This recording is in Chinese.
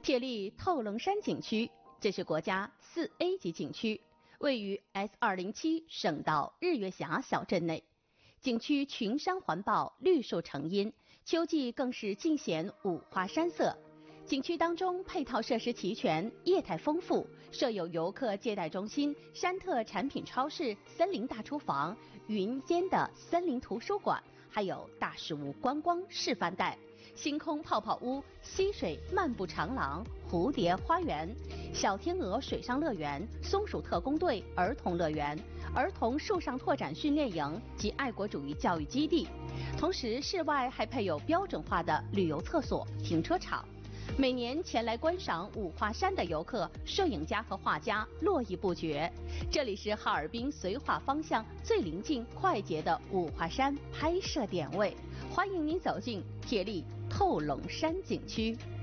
铁力透龙山景区，这是国家4A 级景区，位于 S207省道日月峡小镇内。景区群山环抱，绿树成荫，秋季更是尽显五花山色。景区当中配套设施齐全，业态丰富，设有游客接待中心、山特产品超市、森林大厨房、云间的森林图书馆，还有大石屋观光示范带、星空泡泡屋、溪水漫步长廊、蝴蝶花园、小天鹅水上乐园、松鼠特工队儿童乐园、儿童树上拓展训练营及爱国主义教育基地。同时，室外还配有标准化的旅游厕所、停车场。每年前来观赏五华山的游客、摄影家和画家络绎不绝。这里是哈尔滨绥化方向最临近、快捷的五华山拍摄点位，欢迎您走进铁力透龙山景区。